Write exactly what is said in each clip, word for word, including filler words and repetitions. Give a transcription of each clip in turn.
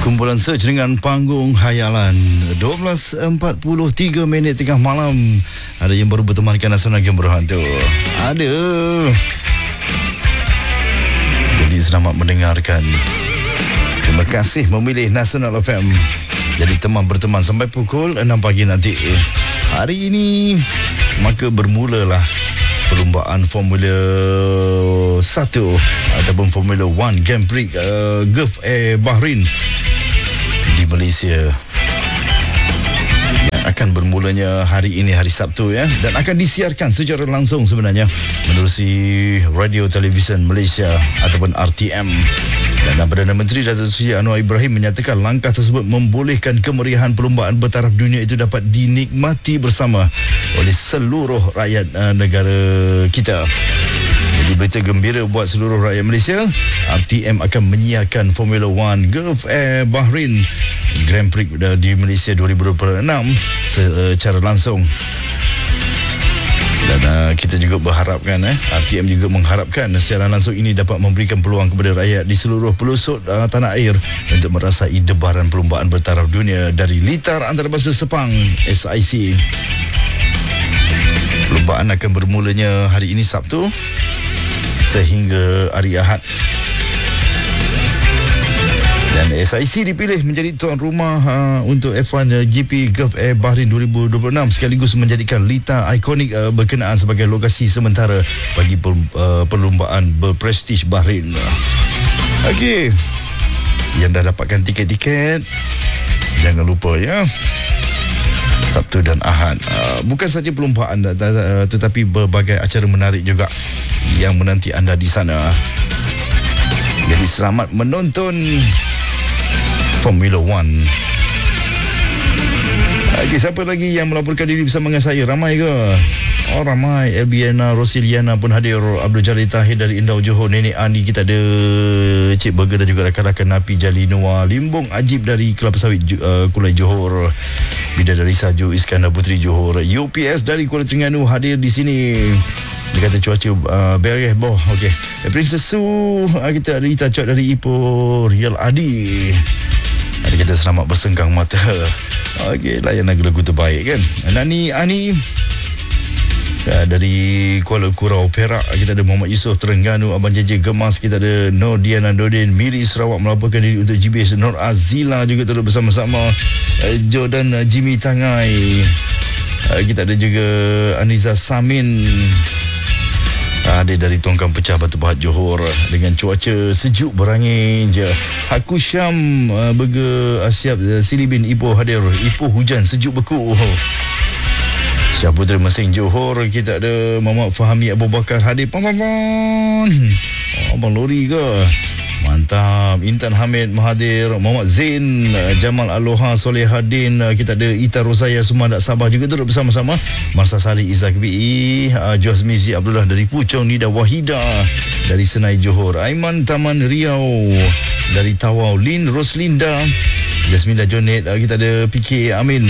Kumpulan Search dengan panggung Hayalan. dua belas empat puluh tiga minit tengah malam. Ada yang baru bertemankan Nasional Game Berhantu. Ada. Jadi selamat mendengarkan. Terima kasih memilih Nasional F M. Jadi teman berteman sampai pukul enam pagi nanti. Hari ini maka bermulalah perlumbaan Formula satu ataupun Formula satu Grand Prix uh, Gulf Air Bahrain di Malaysia yang akan bermulanya hari ini, hari Sabtu ya, dan akan disiarkan secara langsung sebenarnya menerusi Radio Television Malaysia ataupun R T M. Dan Perdana Menteri Datuk Seri Anwar Ibrahim menyatakan langkah tersebut membolehkan kemeriahan perlumbaan bertaraf dunia itu dapat dinikmati bersama oleh seluruh rakyat uh, negara kita. Jadi berita gembira buat seluruh rakyat Malaysia. R T M akan menyiarkan Formula satu Gulf Air Bahrain Grand Prix di Malaysia dua ribu dua puluh enam secara langsung. Dan uh, kita juga berharapkan eh, R T M juga mengharapkan siaran langsung ini dapat memberikan peluang kepada rakyat di seluruh pelosok uh, tanah air untuk merasai debaran perlumbaan bertaraf dunia dari litar antarabangsa Sepang S I C. Perlumbaan akan bermulanya hari ini Sabtu sehingga hari Ahad. Dan S I C dipilih menjadi tuan rumah uh, untuk F satu uh, G P Gulf Air Bahrain dua ribu dua puluh enam sekaligus menjadikan litar ikonik uh, berkenaan sebagai lokasi sementara bagi per, uh, perlumbaan berprestij Bahrain. Okey, yang dah dapatkan tiket-tiket jangan lupa ya, Sabtu dan Ahad. Uh, bukan saja perlumbaan uh, tetapi berbagai acara menarik juga yang menanti anda di sana. Jadi selamat menonton Formula satu. Okey, siapa lagi yang melaporkan diri bersama dengan saya? Ramai ke? Oh, ramai. Elbiana Rosiliana pun hadir. Abdul Jalil Tahir dari Indau Johor. Nenek Ani, kita ada Cik Burger dan juga rakan-rakan Napi Jalinoa. Limbong Ajib dari Kelapa Sawit uh, Kulai Johor. Bidadari Saju Iskandar Putri Johor. U P S dari Kuala Terengganu hadir di sini. Dia kata cuaca uh, bereh boh. Okey. Princess Su, uh, kita ada Ita Cok dari Ipoh, Rial Adi. Ada kita selamat bersenggang mata. Okey, layan lagu-lagu terbaik kan. Nani Ani uh, dari Kuala Kurau Perak. Kita ada Muhammad Yusof Terengganu, Abang J J Gemas. Kita ada Nur Diana Nordin Miri Sarawak melaporkan diri untuk G B S. Nur Azila juga turut bersama-sama. uh, Jordan uh, Jimmy Tangai. uh, Kita ada juga Aniza Samin. Ada dari Tongkang Pecah Batu Pahat Johor dengan cuaca sejuk berangin je. Haku Syam uh, Burger uh, siap. uh, Sili bin Ipoh hadir. Ipoh hujan sejuk beku. Syah Puteri Mesing Johor. Kita ada Muhammad Fahmi Abu Bakar hadir. Pam pam pam. Oh, Abang Lori ke? Mantap. Intan Hamid Mahathir, Muhammad Zain, Jamal Aloha, Solehadin. Kita ada Ita Rosaya Sumandak Sabah juga turut bersama-sama. Marsa Salih Izzak B I, Joaz Mizi Abdullah dari Puchong, Nida Wahida dari Senai Johor, Aiman Taman Riau dari Tawau, Lin Roslinda, Jasminda Jonet. Kita ada P K Amin,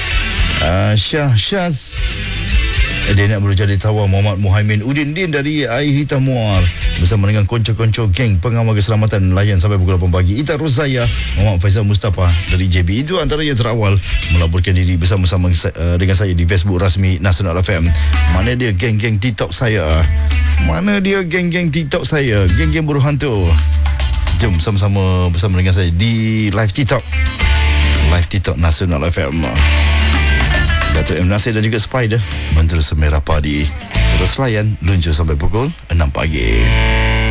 Syah Syaz, dia nak berujar dari Tawau, Muhammad Muhaimin Udin Din dari Air Hitam Muar bersama dengan konco-konco geng pengawal keselamatan layan sampai pukul lapan pagi. Ita Rozaya, Muhammad Faizal Mustafa dari J B. Itu antara yang terawal melaporkan diri bersama-sama uh, dengan saya di Facebook rasmi Nasional F M. Mana dia geng-geng TikTok saya? Mana dia geng-geng TikTok saya? Geng-geng buruh hantu. Jom sama-sama bersama dengan saya di live TikTok. Live TikTok Nasional F M. Datuk M. Nasir dan juga Spider Menteri Semerah Padi. Terus layan luncur sampai pukul enam pagi.